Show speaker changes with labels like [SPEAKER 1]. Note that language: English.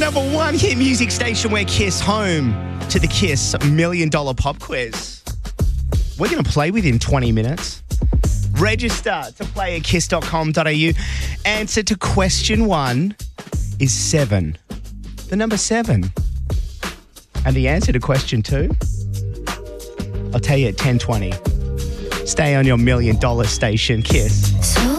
[SPEAKER 1] number one hit music station where Kiss home to the Kiss $1 Million Pop Quiz. We're going to play within 20 minutes. Register to play at kiss.com.au. Answer to question 1 is 7. The number 7. And the answer to question 2, I'll tell you at 10:20. Stay on your $1 Million station, Kiss.
[SPEAKER 2] So